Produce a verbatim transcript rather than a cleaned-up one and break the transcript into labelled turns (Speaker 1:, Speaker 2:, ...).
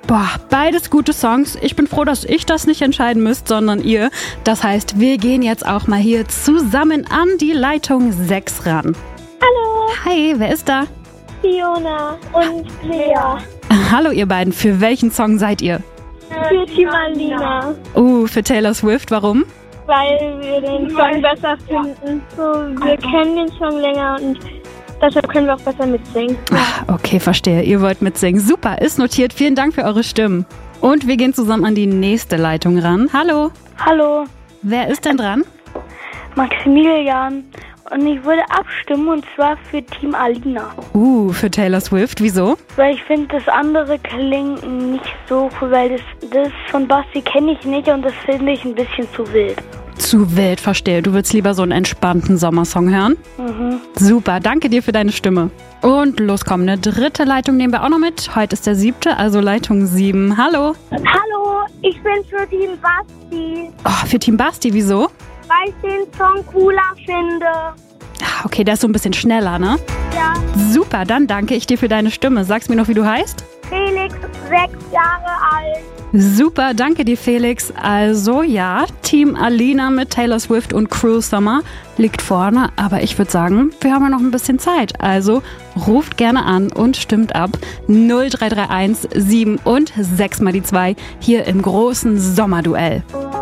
Speaker 1: Boah, beides gute Songs. Ich bin froh, dass ich das nicht entscheiden müsst, sondern ihr. Das heißt, wir gehen jetzt auch mal hier zusammen an die Leitung sechs ran.
Speaker 2: Hallo.
Speaker 1: Hi, wer ist da?
Speaker 2: Fiona und Lea.
Speaker 1: Hallo ihr beiden, für welchen Song seid ihr?
Speaker 2: Für Team Alina.
Speaker 1: Uh, für Taylor Swift, warum?
Speaker 2: Weil wir den Song besser finden. So, wir kennen den Song länger und deshalb können wir auch besser mitsingen.
Speaker 1: Ah, okay, verstehe. Ihr wollt mitsingen. Super, ist notiert. Vielen Dank für eure Stimmen. Und wir gehen zusammen an die nächste Leitung ran. Hallo.
Speaker 3: Hallo,
Speaker 1: Wer ist denn dran?
Speaker 3: Maximilian. Und ich würde abstimmen und zwar für Team Alina.
Speaker 1: Uh, für Taylor Swift. Wieso?
Speaker 3: Weil ich finde, das andere klingt nicht so cool, weil das, das von Basti kenne ich nicht und das finde ich ein bisschen zu wild.
Speaker 1: Zu wild, verstehe. Du willst lieber so einen entspannten Sommersong hören?
Speaker 3: Mhm.
Speaker 1: Super, danke dir für deine Stimme. Und los, komm, eine dritte Leitung nehmen wir auch noch mit. Heute ist der siebte, also Leitung sieben. Hallo.
Speaker 2: Hallo, ich bin für Team Basti,
Speaker 1: Oh, für Team Basti, wieso?
Speaker 2: weil ich den Song cooler finde.
Speaker 1: Ah, okay, der ist so ein bisschen schneller, ne?
Speaker 2: Ja,
Speaker 1: Super, dann danke ich dir für deine Stimme. Sagst mir noch, wie du heißt?
Speaker 2: Felix, sechs Jahre alt.
Speaker 1: Super, danke dir, Felix. Also ja, Team Alina mit Taylor Swift und Cruel Summer liegt vorne, aber ich würde sagen, wir haben ja noch ein bisschen Zeit. Also ruft gerne an und stimmt ab. null drei drei eins sieben und sechs mal die zwei hier im großen Sommerduell.